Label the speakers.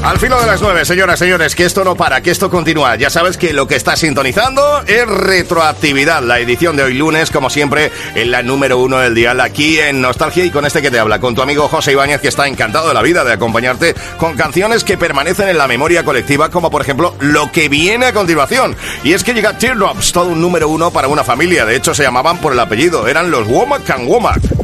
Speaker 1: Al filo de las 9, señoras, señores, que esto no para, que esto continúa. Ya sabes que lo que estás sintonizando es Retroactividad, la edición de hoy lunes, como siempre, en la número 1 del dial, aquí en Nostalgia, y con este que te habla, con tu amigo José Ibáñez, que está encantado de la vida de acompañarte con canciones que permanecen en la memoria colectiva, como por ejemplo lo que viene a continuación. Y es que llega Teardrops, todo un número 1 para una familia. De hecho, se llamaban por el apellido, eran los Womack and Womack.